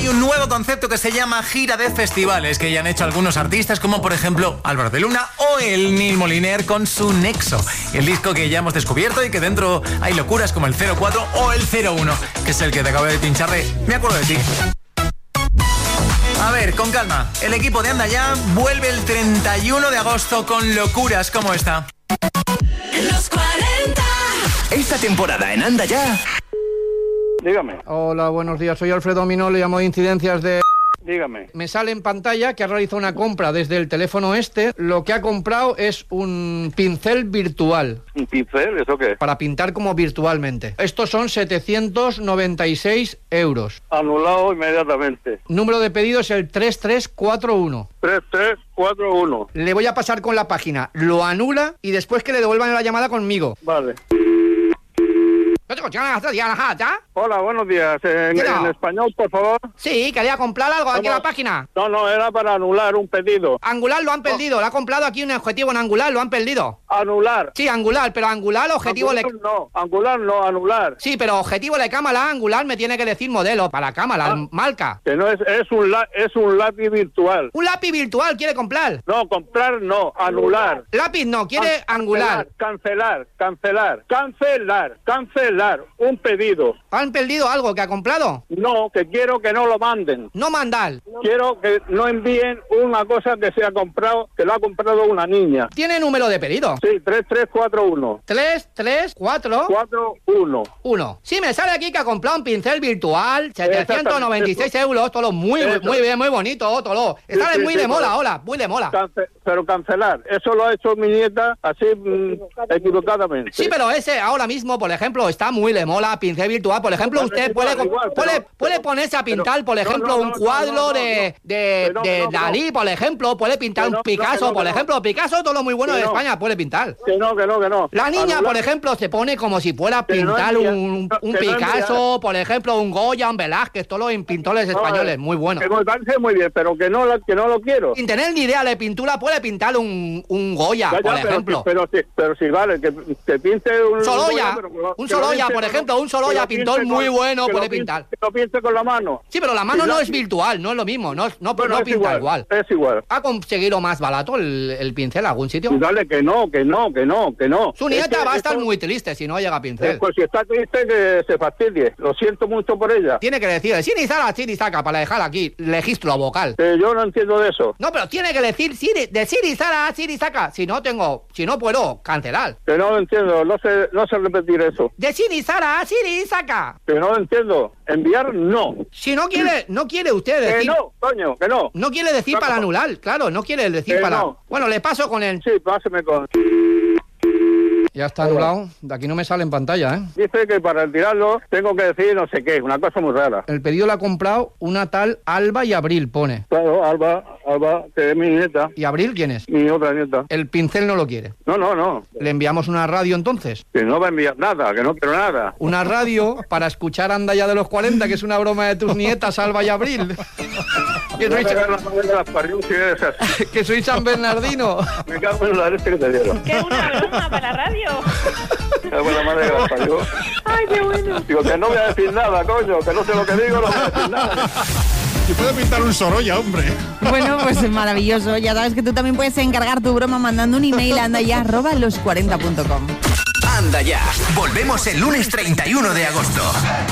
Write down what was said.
hay un nuevo concepto que se llama gira de festivales, que ya han hecho algunos artistas, como por ejemplo Álvaro de Luna o el Nil Moliner con su Nexo, el disco que ya hemos descubierto y que dentro hay locuras como el 04 o el 01, que es el que te acabo de pinchar de Me acuerdo de ti. A ver, con calma, el equipo de Anda Ya vuelve el 31 de agosto con locuras como esta. Los 40. Esta temporada en Anda Ya. Dígame. Hola, buenos días. Soy Alfredo Minó, le llamo de Incidencias de... Dígame. Me sale en pantalla que ha realizado una compra desde el teléfono este. Lo que ha comprado es un pincel virtual. ¿Un pincel? ¿Eso qué? Para pintar como virtualmente. Estos son 796 euros. Anulado inmediatamente. Número de pedido es el 3341. 3341. Le voy a pasar con la página. Lo anula y después que le devuelvan la llamada conmigo. Vale. Hola, buenos días. En español, por favor. Sí, quería comprar algo aquí en la página. No, era para anular un pedido. Angular lo han perdido, lo ha comprado aquí un objetivo en Angular, lo han perdido. Anular. Sí, Angular, pero Angular, objetivo Angular no, anular. Sí, pero objetivo de cámara, Angular me tiene que decir modelo para cámara, marca. Que no es un lápiz virtual. Un lápiz virtual quiere comprar. No, comprar no, anular. Lápiz no, quiere Angular. Cancelar. Un pedido. ¿Han perdido algo que ha comprado? No, que quiero que no lo manden. No mandar. Quiero que no envíen una cosa que se ha comprado, que lo ha comprado una niña. ¿Tiene número de pedido? Sí, 3341. 3341. Sí, me sale aquí que ha comprado un pincel virtual, 796 euros, todo muy bien, muy bonito, todo. Está muy de mola, hola, muy de mola. Pero cancelar, eso lo ha hecho mi nieta así equivocadamente. Sí, pero ese ahora mismo, por ejemplo, está muy de mola, pincel virtual. Por ejemplo, usted puede ponerse a pintar, por ejemplo, un cuadro de Dalí, por ejemplo, puede pintar un Picasso, por ejemplo. Picasso, todo lo muy bueno de España, puede pintar. Que no. La niña, por ejemplo, se pone como si fuera a pintar un Picasso, por ejemplo, un Goya, un Velázquez, todos los pintores españoles, muy buenos. Que me parece muy bien, pero que no lo quiero. Sin tener ni idea de pintura, puede pintar un Goya, por ejemplo. Pero sí, vale, que pinte un Sorolla, un Sorolla, por ejemplo, un Sorolla pintor muy bueno, puede pintar. Que lo pinte con la mano. Sí, pero la mano no es virtual, no es lo mismo, no pinta igual. Es igual. ¿Ha conseguido más barato el pincel algún sitio? Dale, que no. Su nieta va a estar muy triste si no llega pincel. Pues si está triste, que se fastidie. Lo siento mucho por ella. Tiene que decir Sirizara, para dejar aquí registro vocal. Yo no entiendo de eso. No, pero tiene que decir de Sirizara, Sirizaka. Si no puedo cancelar. Que no lo entiendo, no sé repetir eso. De Sirizara, Sirizaka. Que no lo entiendo. Enviar, no. Si no quiere usted decir... Que no, coño, que no. No quiere decir para anular, claro, no quiere decir para... No. Bueno, le paso con él. Sí, páseme con... Ya está anulado. De aquí no me sale en pantalla, ¿eh? Dice que para retirarlo tengo que decir no sé qué, una cosa muy rara. El pedido lo ha comprado una tal Alba y Abril, pone. Claro, Alba, que es mi nieta. ¿Y Abril quién es? Mi otra nieta. El pincel no lo quiere. No. ¿Le enviamos una radio entonces? Que no va a enviar nada, que no quiero nada. Una radio para escuchar Anda Ya de los 40, que es una broma de tus nietas, Alba y Abril. Que soy San Bernardino. Me cago en la leche que te dieron. Que una broma para la radio. La madre que la parió. Ay, qué bueno. Digo que no voy a decir nada, coño, que no sé lo que digo, no voy a decir nada. Y puede pintar un Sorolla, hombre. Bueno, pues maravilloso. Ya sabes que tú también puedes encargar tu broma mandando un email a andaya@los40.com. Anda Ya. Volvemos el lunes 31 de agosto.